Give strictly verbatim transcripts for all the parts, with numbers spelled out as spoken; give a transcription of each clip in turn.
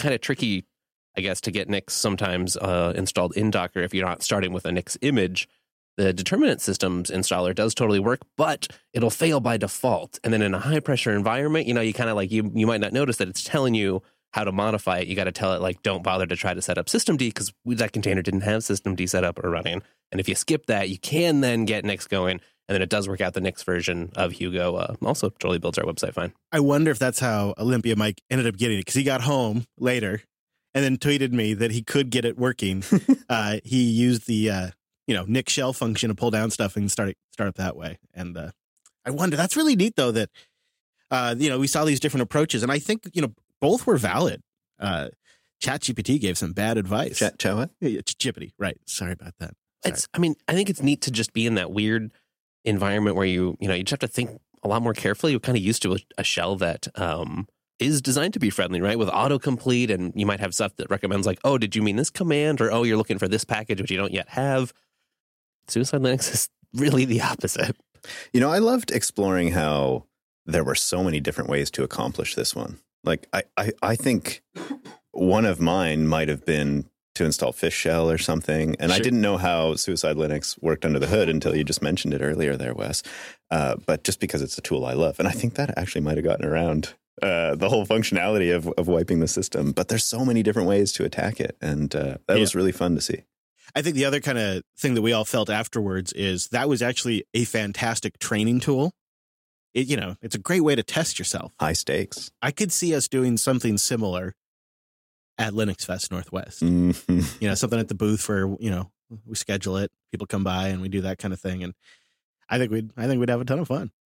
kind of tricky, I guess, to get Nix sometimes uh, installed in Docker if you're not starting with a Nix image. The determinant systems installer does totally work, but it'll fail by default. And then in a high pressure environment, you know, you kind of like, you you might not notice that it's telling you how to modify it. You got to tell it, like, don't bother to try to set up systemd because that container didn't have systemd set up or running. And if you skip that, you can then get Nix going. And then it does work out. The Nix version of Hugo uh, also totally builds our website fine. I wonder if that's how Olympia Mike ended up getting it, because he got home later and then tweeted me that he could get it working. uh, he used the... Uh, you know, Nix shell function to pull down stuff and start it, start it that way. And uh, I wonder, that's really neat, though, that, uh, you know, we saw these different approaches. And I think, you know, both were valid. Uh, ChatGPT gave some bad advice. Chat, chat what? Yeah, Chippity, right. Sorry about that. Sorry. It's, I mean, I think it's neat to just be in that weird environment where you, you know, you just have to think a lot more carefully. You're kind of used to a, a shell that um, is designed to be friendly, right? With autocomplete, and you might have stuff that recommends like, oh, did you mean this command? Or, oh, you're looking for this package, which you don't yet have. Suicide Linux is really the opposite. You know, I loved exploring how there were so many different ways to accomplish this one. Like, I, I, I think one of mine might have been to install Fish Shell or something. And sure. I didn't know how Suicide Linux worked under the hood until you just mentioned it earlier there, Wes. Uh, but just because it's a tool I love. And I think that actually might have gotten around uh, the whole functionality of, of wiping the system. But there's so many different ways to attack it. And uh, that yeah. was really fun to see. I think the other kind of thing that we all felt afterwards is that was actually a fantastic training tool. It, you know, it's a great way to test yourself. High stakes. I could see us doing something similar at Linux Fest Northwest. Mm-hmm. You know, something at the booth where, you know, we schedule it, people come by and we do that kind of thing. And I think we'd, I think we'd have a ton of fun.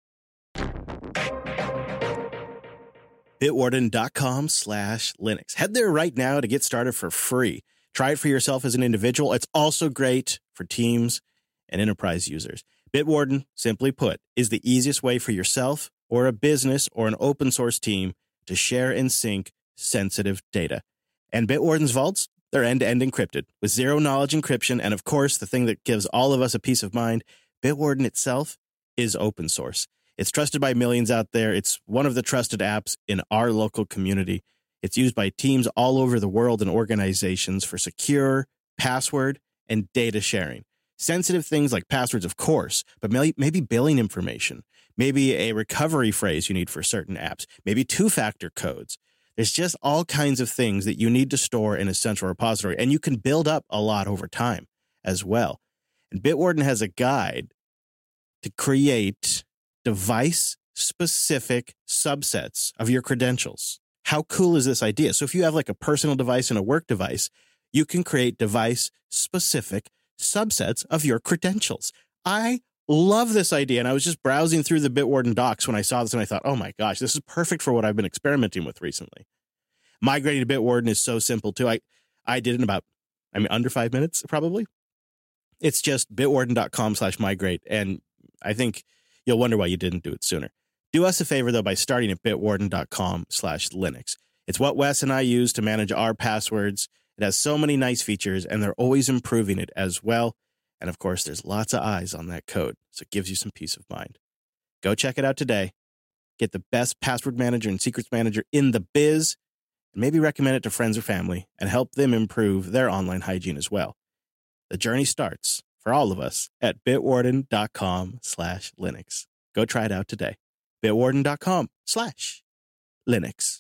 Bitwarden.com slash Linux. Head there right now to get started for free. Try it for yourself as an individual. It's also great for teams and enterprise users. Bitwarden, simply put, is the easiest way for yourself or a business or an open source team to share and sync sensitive data. And Bitwarden's vaults, they're end-to-end encrypted with zero knowledge encryption. And of course, the thing that gives all of us a peace of mind, Bitwarden itself is open source. It's trusted by millions out there. It's one of the trusted apps in our local community. It's used by teams all over the world and organizations for secure password and data sharing. Sensitive things like passwords, of course, but maybe billing information, maybe a recovery phrase you need for certain apps, maybe two-factor codes. There's just all kinds of things that you need to store in a central repository, and you can build up a lot over time as well. And Bitwarden has a guide to create device-specific subsets of your credentials. How cool is this idea? So if you have like a personal device and a work device, you can create device-specific subsets of your credentials. I love this idea. And I was just browsing through the Bitwarden docs when I saw this and I thought, oh my gosh, this is perfect for what I've been experimenting with recently. Migrating to Bitwarden is so simple too. I, I did it in about, I mean, under five minutes probably. It's just bitwarden.com slash migrate. And I think you'll wonder why you didn't do it sooner. Do us a favor, though, by starting at bitwarden.com slash Linux. It's what Wes and I use to manage our passwords. It has so many nice features, and they're always improving it as well. And, of course, there's lots of eyes on that code, so it gives you some peace of mind. Go check it out today. Get the best password manager and secrets manager in the biz, and maybe recommend it to friends or family and help them improve their online hygiene as well. The journey starts, for all of us, at bitwarden.com slash Linux. Go try it out today. bitwarden.com slash Linux.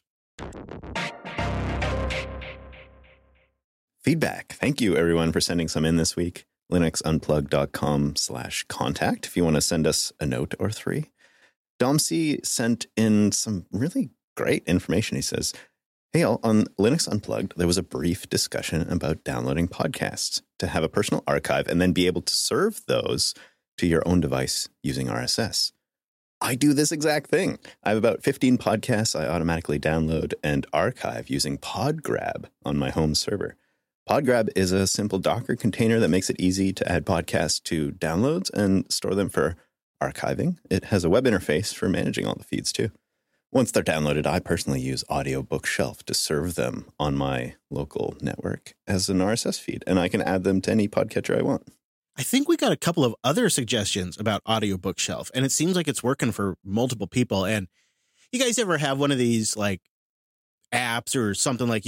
Feedback. Thank you, everyone, for sending some in this week. linuxunplugged.com slash contact if you want to send us a note or three. Dom C sent in some really great information. He says, hey, all, on Linux Unplugged, there was a brief discussion about downloading podcasts to have a personal archive and then be able to serve those to your own device using R S S. I do this exact thing. I have about fifteen podcasts I automatically download and archive using PodGrab on my home server. PodGrab is a simple Docker container that makes it easy to add podcasts to downloads and store them for archiving. It has a web interface for managing all the feeds too. Once they're downloaded, I personally use Audio Bookshelf to serve them on my local network as an R S S feed, and I can add them to any podcatcher I want. I think we got a couple of other suggestions about Audio Bookshelf, and it seems like it's working for multiple people. And you guys ever have one of these like apps or something like